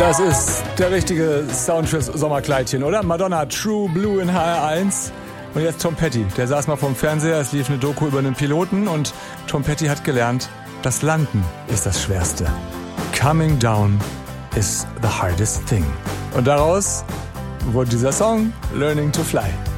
Das ist der richtige Sound fürs Sommerkleidchen, oder? Madonna, True Blue in HR1. Und jetzt Tom Petty. Der saß mal vorm Fernseher, es lief eine Doku über einen Piloten und Tom Petty hat gelernt, das Landen ist das Schwerste. Coming down is the hardest thing. Und daraus wurde dieser Song Learning to Fly.